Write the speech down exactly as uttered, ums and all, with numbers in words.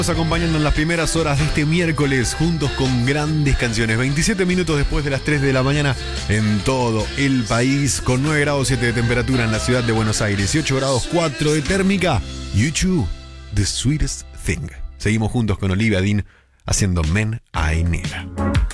Nos acompañando en las primeras horas de este miércoles, juntos con grandes canciones. veintisiete minutos después de las tres de la mañana en todo el país, con nueve grados siete de temperatura en la ciudad de Buenos Aires y ocho grados cuatro de térmica. YouTube, The Sweetest Thing. Seguimos juntos con Olivia Dean haciendo Men I Need.